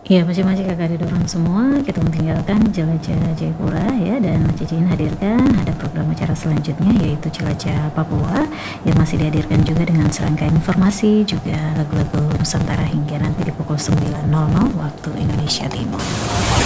Iya, pasti Kakak didorong semua, kita meninggalkan Jelajah Jayapura ya, dan Cici hadirkan ada program acara selanjutnya yaitu Jelajah Papua yang masih dihadirkan juga dengan serangkaian informasi juga lagu-lagu Nusantara hingga nanti di pukul 9.00 waktu Indonesia Timur.